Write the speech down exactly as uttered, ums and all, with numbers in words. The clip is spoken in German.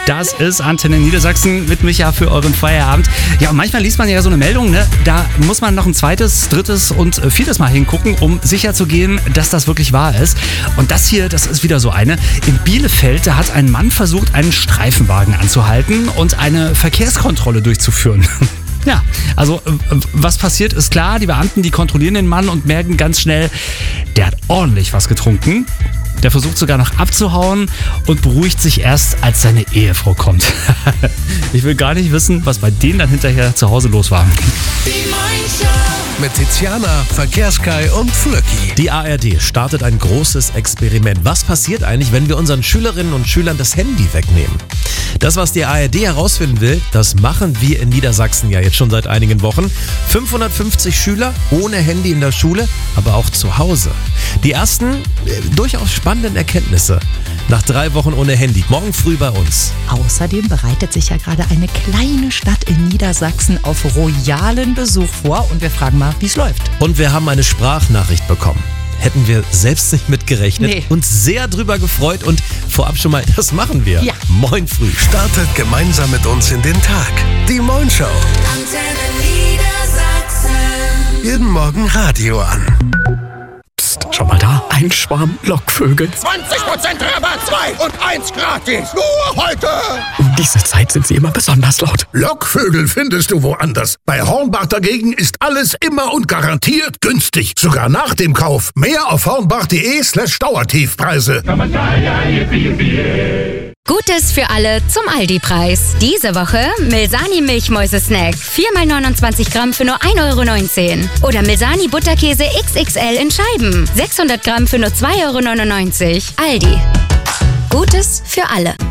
Das ist Antenne Niedersachsen mit Micha für euren Feierabend. Ja, und manchmal liest man ja so eine Meldung, ne? Da muss man noch ein zweites, drittes und viertes Mal hingucken, um sicherzugehen, dass das wirklich wahr ist. Und das hier, das ist wieder so eine. In Bielefeld, da hat ein Mann versucht, einen Streifenwagen anzuhalten und eine Verkehrskontrolle durchzuführen. Ja, also was passiert ist klar, die Beamten, die kontrollieren den Mann und merken ganz schnell, der hat ordentlich was getrunken. Der versucht sogar noch abzuhauen und beruhigt sich erst, als seine Ehefrau kommt. Ich will gar nicht wissen, was bei denen dann hinterher zu Hause los war. Mit Tiziana, Verkehrskai und Flöcki. Die A R D startet ein großes Experiment. Was passiert eigentlich, wenn wir unseren Schülerinnen und Schülern das Handy wegnehmen? Das, was die A R D herausfinden will, das machen wir in Niedersachsen ja jetzt schon seit einigen Wochen. fünfhundertfünfzig Schüler ohne Handy in der Schule, aber auch zu Hause. Die ersten äh, durchaus spannenden Erkenntnisse nach drei Wochen ohne Handy. Morgen früh bei uns. Außerdem bereitet sich ja gerade eine kleine Stadt in Niedersachsen auf royalen Besuch vor und wir fragen mal, wie es läuft. Und wir haben eine Sprachnachricht bekommen. Hätten wir selbst nicht mitgerechnet. Nee. Uns sehr drüber gefreut und vorab schon mal, das machen wir. Ja. Moin früh. Startet gemeinsam mit uns in den Tag. Die Moin Show. Antenne Niedersachsen. Jeden Morgen Radio an. Schau mal da, ein Schwarm Lockvögel. zwanzig Prozent Rabatt, zwei und eins gratis. Nur heute. Um diese Zeit sind sie immer besonders laut. Lockvögel findest du woanders. Bei Hornbach dagegen ist alles immer und garantiert günstig. Sogar nach dem Kauf. Mehr auf hornbach.de slash Dauertiefpreise. Gutes für alle zum Aldi-Preis. Diese Woche Milsani Milchmäuse-Snack. vier mal neunundzwanzig Gramm für nur ein Euro neunzehn. Oder Milsani Butterkäse X X L in Scheiben. sechshundert Gramm für nur zwei Euro neunundneunzig. Aldi. Gutes für alle.